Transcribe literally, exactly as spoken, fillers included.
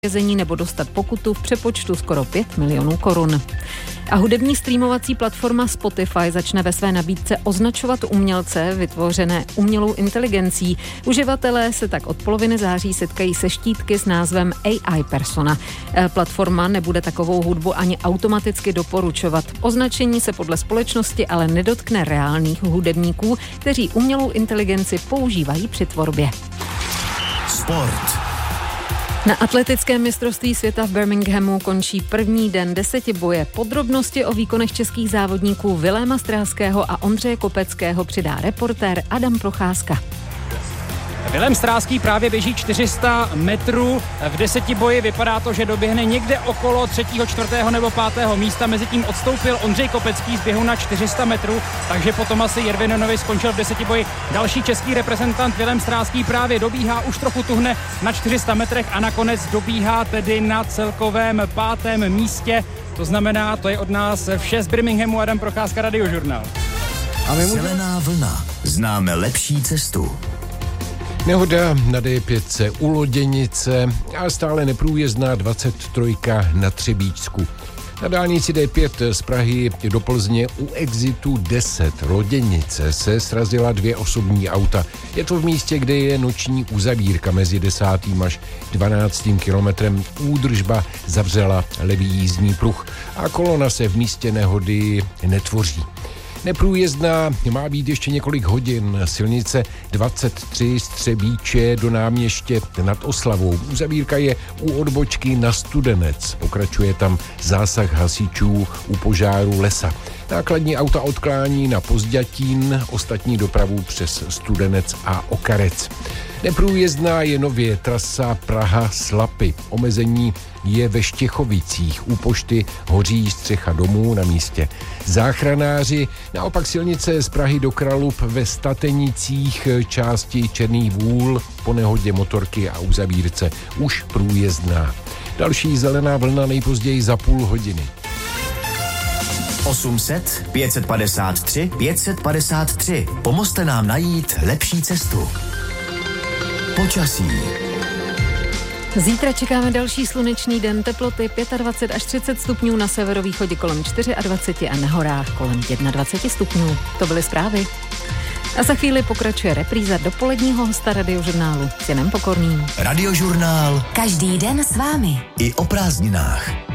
vězení nebo dostat pokutu v přepočtu skoro pět milionů korun. A hudební streamovací platforma Spotify začne ve své nabídce označovat umělce vytvořené umělou inteligencí. Uživatelé se tak od poloviny září setkají se štítky s názvem A I persona. Platforma nebude takovou hudbu ani automaticky doporučovat. Označení se podle společnosti ale nedotkne reálných hudebníků, kteří umělou inteligenci používají při tvorbě. Sport. Na atletickém mistrovství světa v Birminghamu končí první den desetiboje. Podrobnosti o výkonech českých závodníků Viléma Stráského a Ondřeje Kopeckého přidá reportér Adam Procházka. Vilém Stráský právě běží čtyři sta metrů v desetiboji. Vypadá to, že doběhne někde okolo třetího, čtvrtého nebo pátého místa. Mezitím odstoupil Ondřej Kopecký z běhu na čtyři sta metrů, takže po Tomasi Jervinovi skončil v desetiboji další český reprezentant. Vilém Stráský právě dobíhá, už trochu tuhne na čtyři sta metrech a nakonec dobíhá tedy na celkovém pátém místě. To znamená, to je od nás vše z Birminghamu. Adam Procházka, Radiožurnál. Zelená vlna. Známe lepší cestu. Nehoda na D pět u Loděnice a stále neprůjezdná dvacet tři na Třebíčsku. Na dálnici D pět z Prahy do Plzně u exitu deset Loděnice se srazila dvě osobní auta. Je to v místě, kde je noční uzavírka mezi desátým až dvanáctým kilometrem. Údržba zavřela levý jízdní pruh a kolona se v místě nehody netvoří. Neprůjezdná má být ještě několik hodin. Silnice dvacet tři z Třebíče do Náměště nad Oslavou. Uzavírka je u odbočky na Studenec. Pokračuje tam zásah hasičů u požáru lesa. Nákladní auta odklání na Pozdětín, ostatní dopravu přes Studenec a Okarec. Neprůjezdná je nově trasa Praha-Slapy. Omezení je ve Štěchovicích. U pošty hoří střecha domů na místě. Záchranáři, naopak silnice z Prahy do Kralup ve Statenicích části Černý Vůl po nehodě motorky a uzavírce už průjezdná. Další zelená vlna nejpozději za půl hodiny. osm set, pět set padesát tři, pět set padesát tři. Pomozte nám najít lepší cestu. Počasí. Zítra čekáme další slunečný den, teploty dvacet pět až třicet stupňů, na severovýchodě kolem dvacet čtyři a na horách kolem dvacet jedna stupňů. To byly zprávy. A za chvíli pokračuje repríza dopoledního hosta Radiožurnálu s Janem Pokorným. Radiožurnál. Každý den s vámi. I o prázdninách.